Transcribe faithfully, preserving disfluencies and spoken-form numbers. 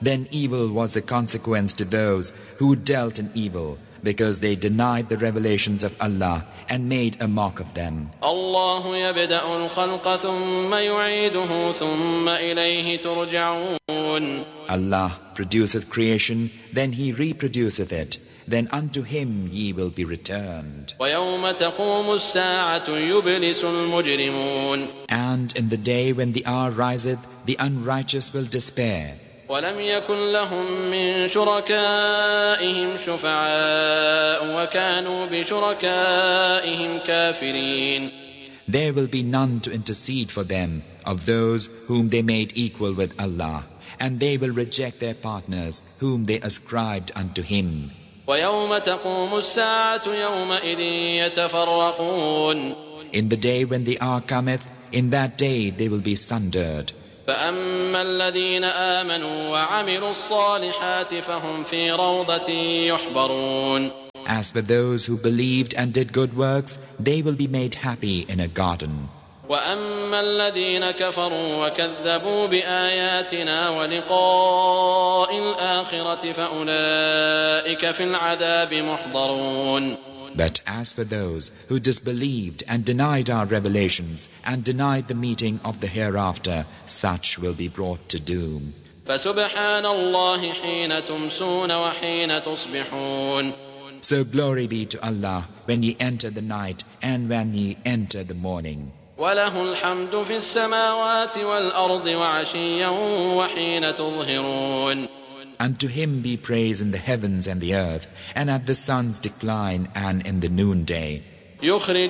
Then evil was the consequence to those who dealt in evil, because they denied the revelations of Allah and made a mock of them. الله يبدأ الخلق ثم يعيده ثم إليه ترجعون. Allah produceth creation, then He reproduceth it, then unto Him ye will be returned. ويوم تقوم الساعة يبلس المجرمون. And in the day when the hour riseth, the unrighteous will despair. ولم يكن لهم من شركائهم شفعاء وكانوا بشركائهم كافرين. There will be none to intercede for them of those whom they made equal with Allah, and they will reject their partners whom they ascribed unto Him. ويوم تقوم الساعة يومئذ يتفرقون. In the day when the hour cometh, in that day they will be sundered. فأما الذين آمنوا وعملوا الصالحات فهم في روضة يحبرون. As for those who believed and did good works, they will be made happy in a garden. وأما الذين كفروا وكذبوا بآياتنا ولقاء الآخرة فأولئك في العذاب محضرون. But as for those who disbelieved and denied our revelations and denied the meeting of the hereafter, such will be brought to doom. فسبحان الله حين تمسون وحين تصبحون. So glory be to Allah when ye enter the night and when ye enter the morning. وله الحمد في السماوات والأرض وعشيا وحين تظهرون. Unto Him be praise in the heavens and the earth, and at the sun's decline and in the noonday. يخرج